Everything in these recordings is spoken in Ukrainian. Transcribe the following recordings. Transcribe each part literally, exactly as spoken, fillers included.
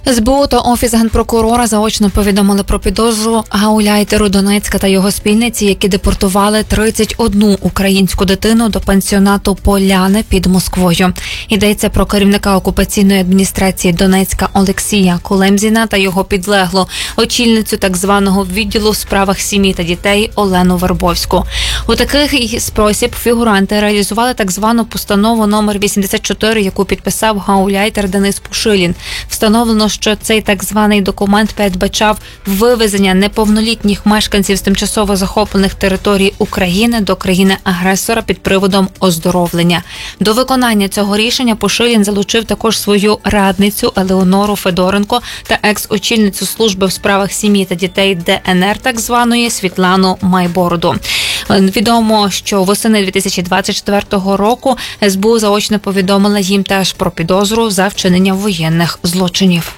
ес бе у та Офіс Генпрокурора заочно повідомили про підозру гауляйтеру Донецька та його спільниці, які депортували тридцять одну українську дитину до пансіонату «Поляни» під Москвою. Йдеться про керівника окупаційної адміністрації Донецька Олексія Кулемзіна та його підлеглу, очільницю так званого відділу в справах сім'ї та дітей Олену Вербовську. У такий спосіб фігуранти реалізували так звану постанову номер вісімдесят чотири, яку підписав гауляйтер Денис Пушилін. Встановлено, що цей так званий документ передбачав вивезення неповнолітніх мешканців з тимчасово захоплених територій України до країни-агресора під приводом оздоровлення. До виконання цього рішення Пушилін залучив також свою радницю Елеонору Федоренко та екс-очільницю служби в справах сім'ї та дітей де ен ер так званої Світлану Майбороду. Відомо, що восени дві тисячі двадцять четвертого року ес бе у заочно повідомила їм теж про підозру за вчинення воєнних злочинів.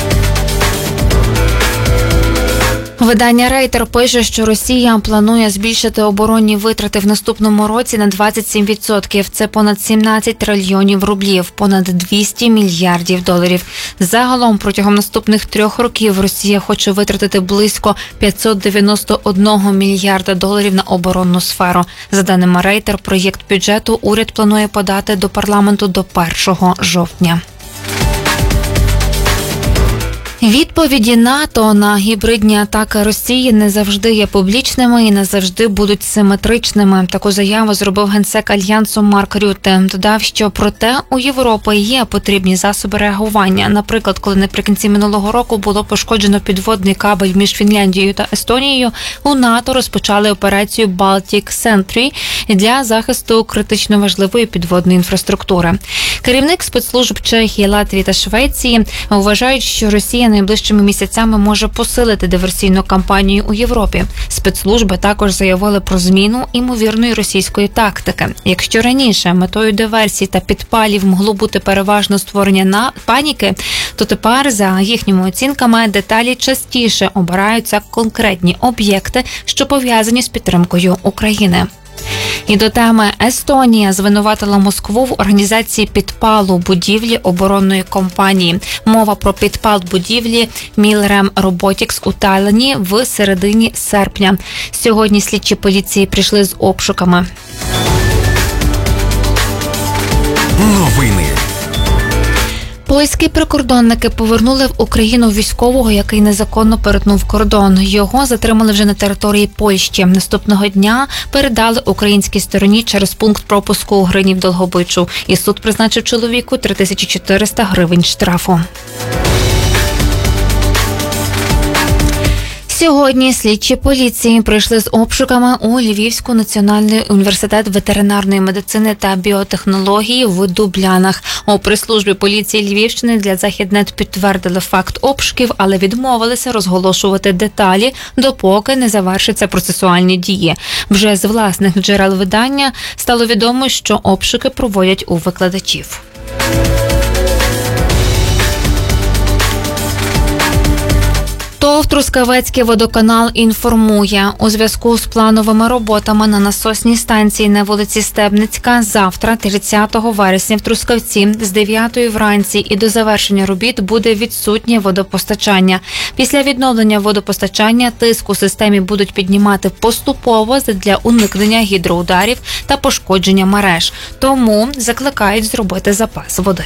Видання «Рейтер» пише, що Росія планує збільшити оборонні витрати в наступному році на двадцять сім відсотків. Це понад сімнадцять трильйонів рублів, понад двісті мільярдів доларів. Загалом протягом наступних трьох років Росія хоче витратити близько п'ятсот дев'яносто один мільярда доларів на оборонну сферу. За даними «Рейтер», проєкт бюджету уряд планує подати до парламенту до першого жовтня. Відповіді НАТО на гібридні атаки Росії не завжди є публічними і не завжди будуть симетричними. Таку заяву зробив генсек Альянсу Марк Рютте. Додав, що проте у Європи є потрібні засоби реагування. Наприклад, коли наприкінці минулого року було пошкоджено підводний кабель між Фінляндією та Естонією, у НАТО розпочали операцію Baltic Sentry для захисту критично важливої підводної інфраструктури. Керівник спецслужб Чехії, Латвії та Швеції вважають, що Росія найближчими місяцями може посилити диверсійну кампанію у Європі. Спецслужби також заявили про зміну імовірної російської тактики. Якщо раніше метою диверсій та підпалів могло бути переважно створення на паніки, то тепер, за їхніми оцінками, деталі частіше обираються конкретні об'єкти, що пов'язані з підтримкою України. І до теми Естонія звинуватила Москву в організації підпалу будівлі оборонної компанії. Мова про підпал будівлі Мілрем Роботікс у Талліні в середині серпня. Сьогодні слідчі поліції прийшли з обшуками. Новини. Польські прикордонники повернули в Україну військового, який незаконно перетнув кордон. Його затримали вже на території Польщі. Наступного дня передали українській стороні через пункт пропуску у Гринів-Долгобичу. І суд призначив чоловіку три тисячі чотириста гривень штрафу. Сьогодні слідчі поліції прийшли з обшуками у Львівський національний університет ветеринарної медицини та біотехнології в Дублянах. У прес-службі поліції Львівщини для Західнет підтвердили факт обшуків, але відмовилися розголошувати деталі, допоки не завершаться процесуальні дії. Вже з власних джерел видання стало відомо, що обшуки проводять у викладачів. ТОВ «Трускавецький водоканал» інформує, у зв'язку з плановими роботами на насосній станції на вулиці Стебницька завтра, тридцятого вересня, в Трускавці з дев'ятої вранці і до завершення робіт буде відсутнє водопостачання. Після відновлення водопостачання тиск у системі будуть піднімати поступово для уникнення гідроударів та пошкодження мереж. Тому закликають зробити запас води.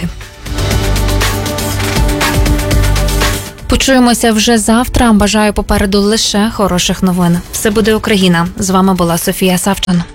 Почуємося вже завтра. Бажаю попереду лише хороших новин. Все буде Україна. З вами була Софія Савчан.